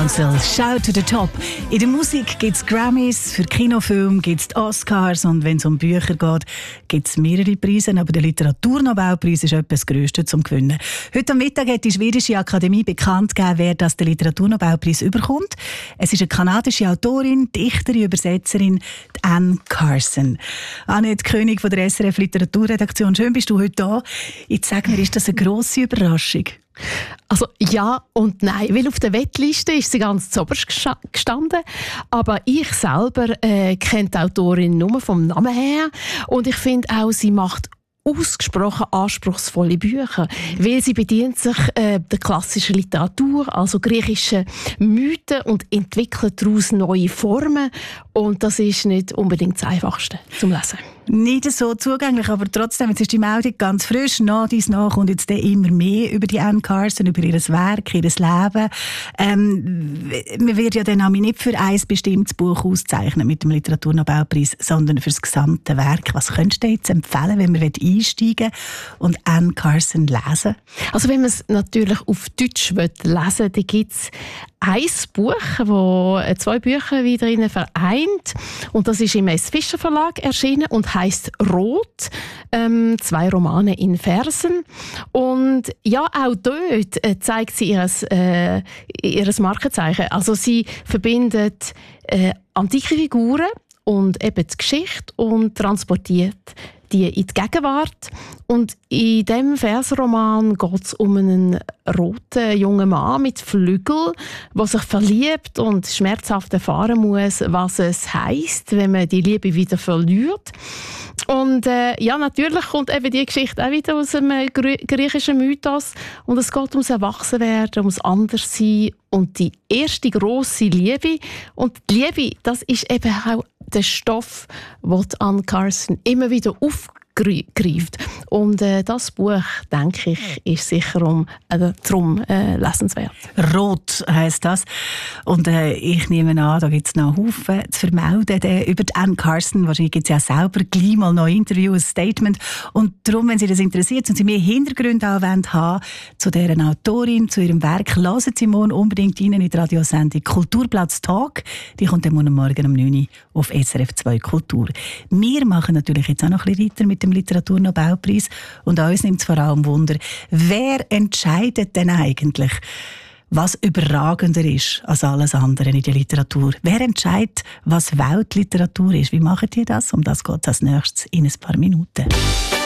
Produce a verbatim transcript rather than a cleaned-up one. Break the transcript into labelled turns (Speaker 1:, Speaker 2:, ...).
Speaker 1: Council, Shout to the Top. In der Musik gibt es Grammys, für Kinofilme gibt es die Oscars und wenn es um Bücher geht, gibt es mehrere Preise, aber der Literaturnobelpreis ist etwas das Grösste zum Gewinnen. Heute am Mittag hat die Schwedische Akademie bekannt gegeben, wer das den Literaturnobelpreis überkommt. Es ist eine kanadische Autorin, Dichterin, Übersetzerin, Anne Carson. Annette König von der S R F Literaturredaktion, schön bist du heute da. Jetzt sag mir, ist das eine grosse Überraschung?
Speaker 2: Also ja und nein, weil auf der Wettliste ist sie ganz zuoberst gestanden, aber ich selber äh, kenne die Autorin nur vom Namen her und ich finde auch, sie macht ausgesprochen anspruchsvolle Bücher, weil sie bedient sich äh, der klassischen Literatur, also griechischen Mythen und entwickelt daraus neue Formen und das ist nicht unbedingt das Einfachste zum Lesen.
Speaker 1: Nicht so zugänglich, aber trotzdem, jetzt ist die Meldung ganz frisch. Nach dies nach kommt jetzt immer mehr über die Anne Carson, über ihr Werk, ihr Leben. Ähm, man wird ja dann auch nicht für ein bestimmtes Buch auszeichnen mit dem Literaturnobelpreis, sondern für das gesamte Werk. Was könntest du jetzt empfehlen, wenn man einsteigen will und Anne Carson lesen?
Speaker 2: Also wenn man es natürlich auf Deutsch lesen will, dann gibt es ein Buch, das zwei Bücher wieder innen vereint. Und das ist im S. Fischer Verlag erschienen und heisst «Rot». Ähm, zwei Romane in Versen. Und ja, auch dort äh, zeigt sie ihres, äh, ihres Markenzeichen. Also sie verbindet äh, antike Figuren und eben die Geschichte und transportiert die in die Gegenwart. Und in diesem Versroman geht es um einen roten jungen Mann mit Flügeln, der sich verliebt und schmerzhaft erfahren muss, was es heisst, wenn man die Liebe wieder verliert. Und äh, ja, natürlich kommt eben die Geschichte auch wieder aus einem griechischen Mythos. Und es geht ums Erwachsenwerden, ums Anderssein und die erste grosse Liebe. Und die Liebe, das ist eben auch der Stoff, den Anne Carson immer wieder aufgreift. Und äh, das Buch, denke ich, ist sicher um, äh, darum äh, lesenswert.
Speaker 1: «Rot» heisst das. Und äh, ich nehme an, da gibt es noch einen Haufen zu vermelden äh, über die Anne Carson. Wahrscheinlich gibt es ja selber gleich mal noch ein Interview, ein Statement. Und darum, wenn Sie das interessiert und Sie mehr Hintergründe auch haben wollen, zu dieser Autorin, zu ihrem Werk, hören Sie morgen unbedingt rein in die Radiosendung «Kulturplatz Talk». Die kommt dann morgen Morgen um neun Uhr auf S R F zwei Kultur. Wir machen natürlich jetzt auch noch ein bisschen weiter mit dem Literaturnobelpreis. Und uns nimmt es vor allem Wunder, wer entscheidet denn eigentlich, was überragender ist als alles andere in der Literatur? Wer entscheidet, was Weltliteratur ist? Wie machen die das? Um das geht es als nächstes in ein paar Minuten.